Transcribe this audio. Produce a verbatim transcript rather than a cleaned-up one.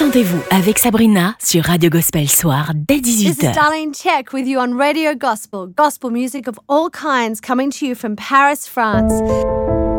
Rendez-vous avec Sabrina sur Radio Gospel Soir dès dix-huit This is heures. Darlene Check with you on Radio Gospel. Gospel music of all kinds coming to you from Paris, France.